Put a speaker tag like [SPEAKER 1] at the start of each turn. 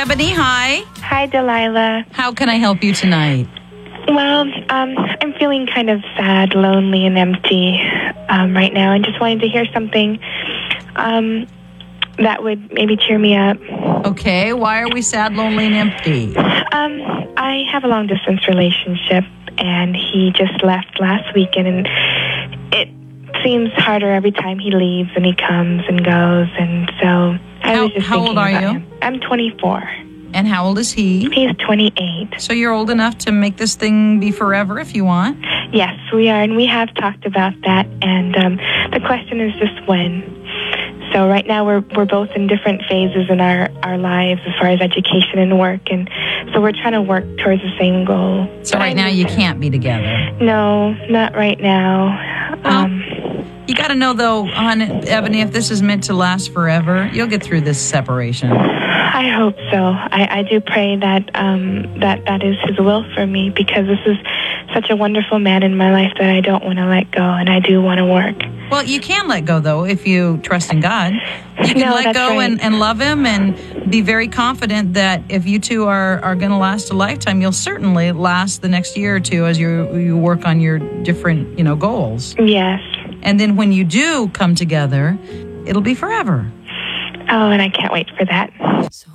[SPEAKER 1] Ebony, hi.
[SPEAKER 2] Hi, Delilah.
[SPEAKER 1] How can I help you tonight?
[SPEAKER 2] Well, I'm feeling kind of sad, lonely, and empty right now, and just wanted to hear something that would maybe cheer me up.
[SPEAKER 1] Okay, why are we sad, lonely, and empty?
[SPEAKER 2] I have a long-distance relationship, and he just left last weekend, and it seems harder every time he leaves and he comes and goes, and so I was just
[SPEAKER 1] how old
[SPEAKER 2] thinking
[SPEAKER 1] are
[SPEAKER 2] about
[SPEAKER 1] you?
[SPEAKER 2] him. I'm 24.
[SPEAKER 1] And how old is he?
[SPEAKER 2] He's 28.
[SPEAKER 1] So you're old enough to make this thing be forever if you want?
[SPEAKER 2] Yes, we are, and we have talked about that, and the question is just when. So right now we're both in different phases in our lives as far as education and work, and so we're trying to work towards the same goal.
[SPEAKER 1] So right now you can't be together?
[SPEAKER 2] No, not right now.
[SPEAKER 1] Well, you got to know, though, Ebony, if this is meant to last forever, you'll get through this separation.
[SPEAKER 2] I hope so. I do pray that that is His will for me, because this is such a wonderful man in my life that I don't want to let go, and I do want to work.
[SPEAKER 1] Well, you can let go, though, if you trust in God. You can let go
[SPEAKER 2] right.
[SPEAKER 1] and love Him and be very confident that if you two are going to last a lifetime, you'll certainly last the next year or two as you work on your different, goals.
[SPEAKER 2] Yes.
[SPEAKER 1] And then when you do come together, it'll be forever.
[SPEAKER 2] Oh, and I can't wait for that.